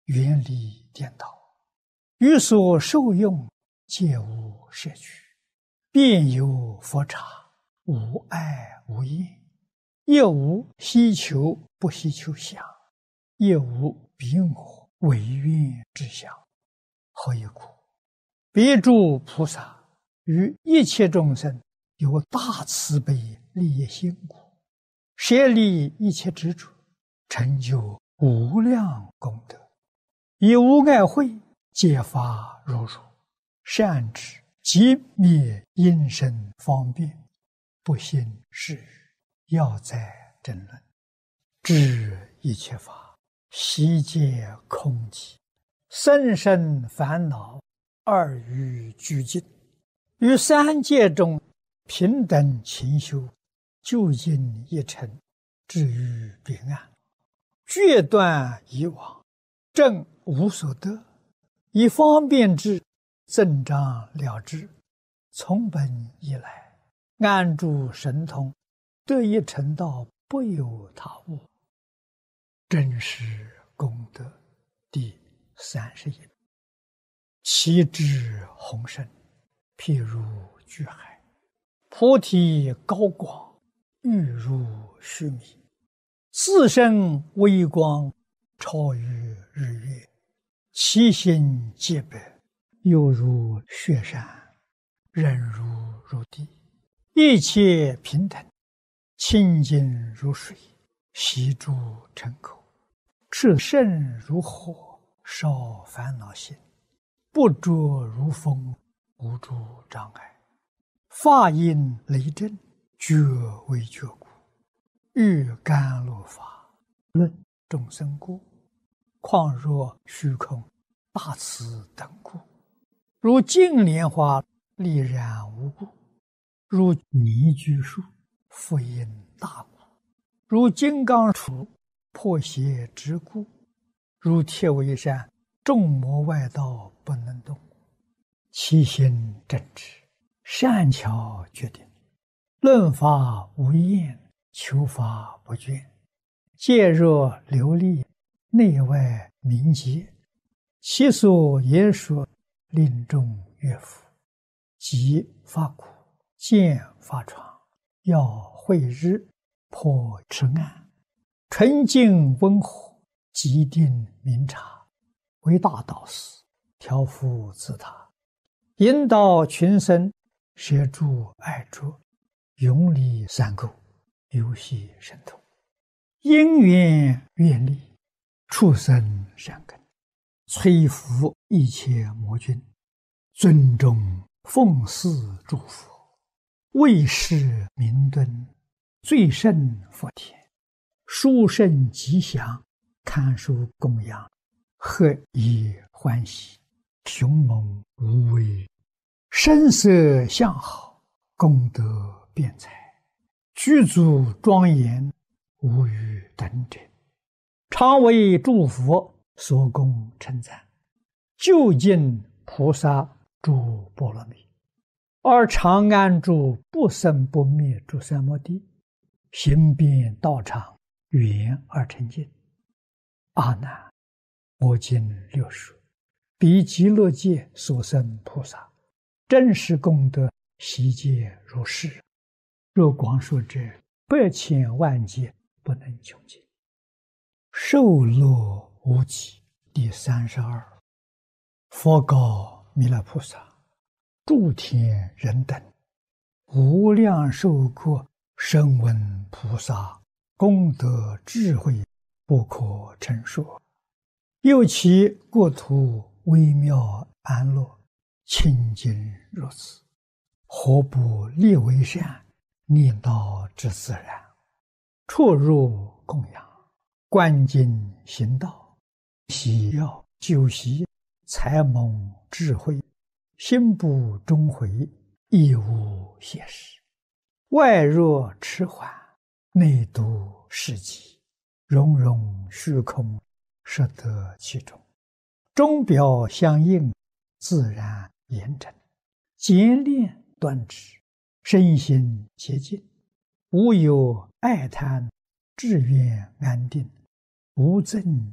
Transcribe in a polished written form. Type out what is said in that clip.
远离颠倒，于所受用，皆无摄取，遍有佛刹，无碍无厌，亦无希求不希求想，亦无彼我唯愿之想。何以故？别诸菩萨于一切众生有大慈悲利心故，舍离一切执着，成就无量功德，以无碍慧揭发如如，善知即灭因身方便，不信是语，要在争论，知一切法悉皆空寂，甚深烦恼二欲俱尽，于三界中平等勤修，究竟一尘，至于彼岸，决断以往，正无所得，以方便之，增长了之，从本以来，安住神通，得一成道，不由他物。真实功德第31。其智宏深，譬如巨海，菩提高广，欲如须弥，自身微光，超于日月，其心洁白，犹如雪山，忍如地，一切平等，清净如水，悉诸尘口，炽盛如火，烧烦恼心，不着如风，无诸障碍，法音雷震，觉为觉故，欲甘露法，论众生故，况若虚空大慈等故，如净莲花丽然无故，如泥居树复因大故，如金刚杵破邪之故，如铁围山众魔外道不能动，其心正直，善巧决定，论法无厌，求法不倦，戒若流利，内外明洁，其所言说，令众悦服，即发苦，见发闯，要慧日，破痴暗，纯净温和，极定明察，为大导师，调伏自他，引导群生，摄诸爱着，永离三垢，游戏神通，因缘愿力，畜生善根，摧伏一切魔君，尊重奉祀诸佛，为世明敦，最胜佛田，殊胜吉祥，堪属供养，何以欢喜，雄猛无畏，声色相好，功德辩才，具足庄严，无与等者，常为诸佛所供称赞，究竟菩萨诸波罗蜜，而常安住不生不灭诸三摩地，行遍道场，圆而成净。阿难，我今六说，彼极乐界所生菩萨，真实功德悉皆如是。若广说者，百千万劫不能穷尽。受乐无极第32。佛告弥勒菩萨：诸天人等，无量寿国声闻菩萨功德智慧不可称说，又其国土微妙安乐，清净如此，何不立为善，念道之自然，出入供养，观经行道，喜要修习，才蒙智慧，心不终回，亦无邪识，外若迟缓，内度世极，融融虚空，摄得其中，钟表相应，自然严整，简练端直，身心洁净，无有爱贪，志愿安定，无憎